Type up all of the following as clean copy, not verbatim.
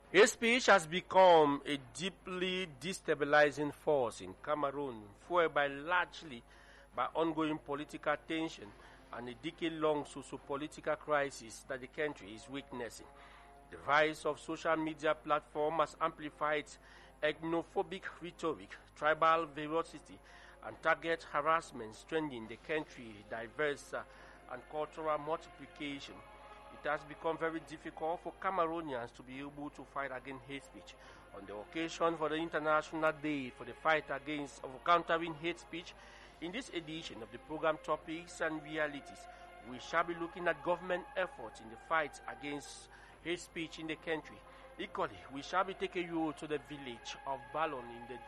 Hate speech has become a deeply destabilizing force in Cameroon, fueled largely by ongoing political tension and a decade-long socio-political crisis that the country is witnessing. The rise of social media platforms has amplified ethnophobic rhetoric, tribal ferocity, and target harassment, strengthening the country's diverse and cultural multiplication. It has become very difficult for Cameroonians to be able to fight against hate speech. On the occasion for the International Day for the Fight Against of Countering Hate Speech, in this edition of the program Topics and Realities, we shall be looking at government efforts in the fight against hate speech in the country. Equally, we shall be taking you to the village of Ballon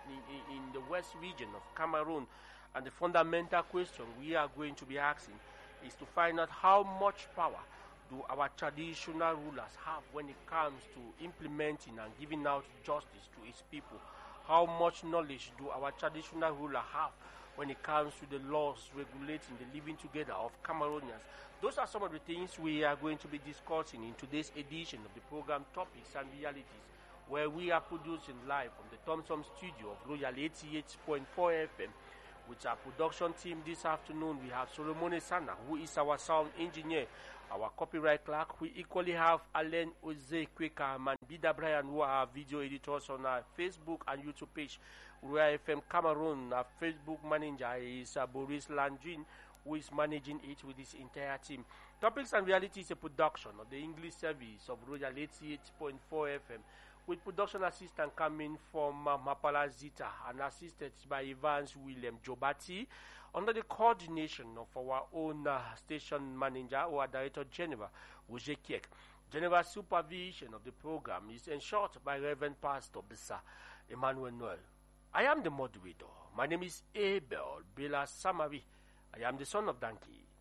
in the west region of Cameroon, and the fundamental question we are going to be asking is to find out how much power do our traditional rulers have when it comes to implementing and giving out justice to its people? How much knowledge do our traditional rulers have when it comes to the laws regulating the living together of Cameroonians? Those are some of the things we are going to be discussing in today's edition of the program Topics and Realities, where we are producing live from the Thompson studio of Royal 88.4 FM. With our production team this afternoon, we have Solomon Sana, who is our sound engineer, our copyright clerk. We equally have Alain Oze Kweka and Bida Brian, who are our video editors on our Facebook and YouTube page. Royal FM Cameroon, our Facebook manager is Boris Landrin, who is managing it with his entire team. Topics and Reality is a production of the English service of Royal 88.4 FM, with production assistant coming from Mapala Zita and assisted by Evans William Jobati, under the coordination of our own station manager or director general, Roger Kiek. General supervision of the program is ensured by Reverend Pastor Bisa Emmanuel Noel. I am the moderator. My name is Abel Bela Samari. I am the son of Danki.